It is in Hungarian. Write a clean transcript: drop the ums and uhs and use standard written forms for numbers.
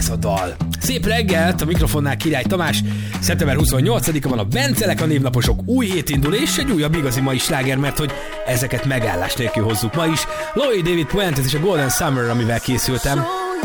ez a dal. Szép reggelt, a mikrofonnál Király Tamás. Szeptember 28-a van a Bencelek, a névnaposok új hét indul, és egy újabb igazi mai sláger, mert hogy ezeket megállás nélkül hozzuk ma is. Louis David Puentes és a Golden Summer, amivel készültem.